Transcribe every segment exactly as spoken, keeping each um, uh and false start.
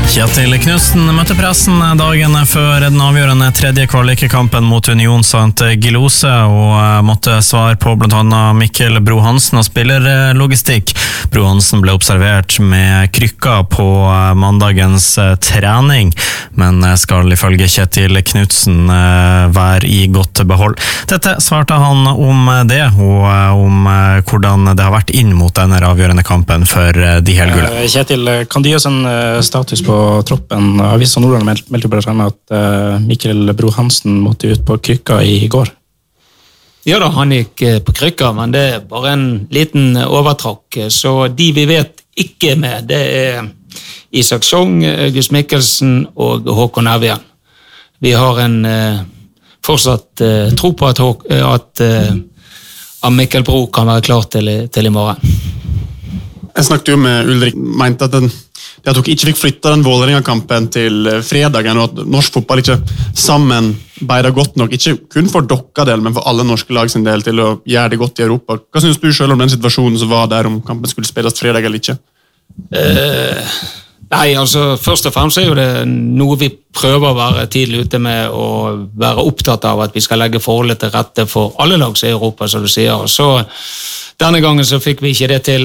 Kjetil Knutsen møtte pressen dagen før den avgjørende tredje kvalikkampen mot Union Saint Gilloise og måtte svare på blant annet Mikkel Bro Hansen og spillerlogistikk. Bro Hansen ble observert med krykka på mandagens trening, men skal ifølge Kjetil Knutsen være i godt behold. Dette svarte han om det, og om hvordan det har vært inn mot denne avgjørende kampen for de helgule. Kjetil, kan du gi oss en status på troppen? Avisa Nordland meldte blant annet at uh, Mikkel Bro Hansen måtte ut på krykka i går. Ja da, han gikk på krykka, men det er bare en liten overtrakk. Så de vi vet ikke med, det er Isak Song, August Mikkelsen og Håkon Evjen. Vi har en uh, fortsatt uh, tro på at, at, uh, at Mikkel Bro kan være klar til, til i morgen. Jeg snakket jo med Ulrik, mente at den Det at dere ikke fikk flytta den Vålerenga-kampen til fredagen, og at norsk fotball ikke sammen beider godt nok, ikke kun for dere del, men for alle norske lag sin del, til å gjøre det godt i Europa. Hva synes du selv om den situasjonen som var der, om kampen skulle spilles fredag eller ikke? Uh, nei, altså, først og fremst er jo det noe vi prøver å være tidlig ute med, og være opptatt av at vi skal legge forholdet til rette for alle lag i Europa, som du sier. Så denne gangen så fikk vi ikke det til,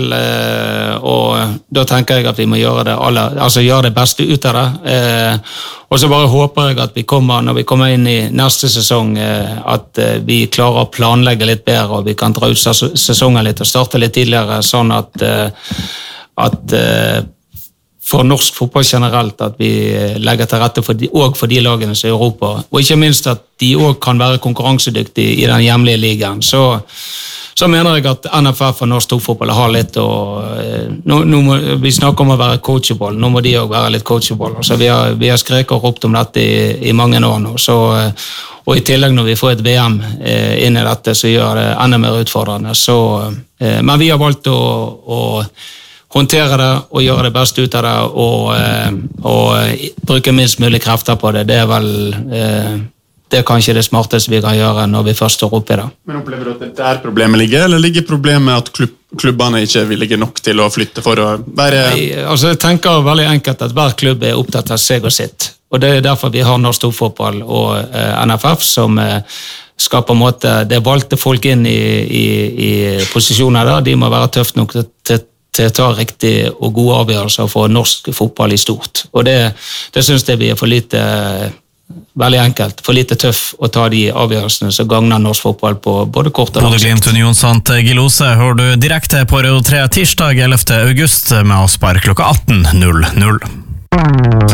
og da tenker jeg at vi må gjøre det, alle, altså gjøre det beste ut av det. Og så bare håper jeg at vi kommer, når vi kommer inn i neste sesong, at vi klarer å planlegge litt bedre, og vi kan dra ut sesongen litt og starte litt tidligere, sånn at, at for norsk fotball generelt, at vi legger til rette for de, og for de lagene som er i Europa, og ikke minst at de også kan være konkurransedyktige i den hjemlige ligaen. Så Så mener jeg at N F F og norsk storfotball har litt, og nå, nå må, vi snakker om å være coachable, nå må de også være litt coachable. Så vi har, vi har skreket og ropt om dette i, i mange år nå, så, og i tillegg når vi får et V M inn i dette, så gjør det enda mer utfordrende. Så, men vi har valgt å, å håndtere det og gjøre det beste ut av det, og, og bruke minst mulig krefter på det. Det er vel Det er kanskje det smarteste vi kan gjøre når vi først står oppe i det. Men opplever du at det der problemet ligger, eller ligger problemet at klubb, klubbene ikke vil ligge nok til å flytte for å være... Nei, altså jeg tenker veldig enkelt at hver klubb er opptatt av seg og sitt, og det er derfor vi har norsk storfotball og eh, N F F som eh, skal på en måte, det valgte folk inn i, i, i posisjoner der, de må være tøft nok til, til til å ta riktig og gode avgjørelser for norsk fotball i stort, og det, det synes jeg vi er for lite... Veldig enkelt, for lite tøff å ta de avgjørelsene som gagner norsk fotball på både kort og lang sikt. Bodø-Glimt Union Saint Gilloise hører du direkte på Radio tre tirsdag ellevte august med avspark klokka atten null null.